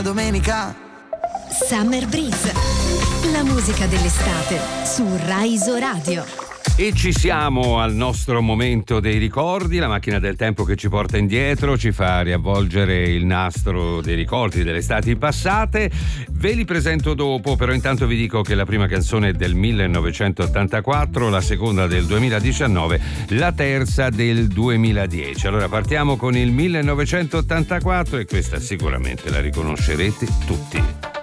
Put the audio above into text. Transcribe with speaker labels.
Speaker 1: domenica.
Speaker 2: Summer Breeze, la musica dell'estate su Rai Radio.
Speaker 3: E ci siamo al nostro momento dei ricordi, la macchina del tempo che ci porta indietro, ci fa riavvolgere il nastro dei ricordi delle estati passate. Ve li presento dopo, però intanto vi dico che la prima canzone è del 1984, la seconda del 2019, la terza del 2010. Allora partiamo con il 1984 e questa sicuramente la riconoscerete tutti.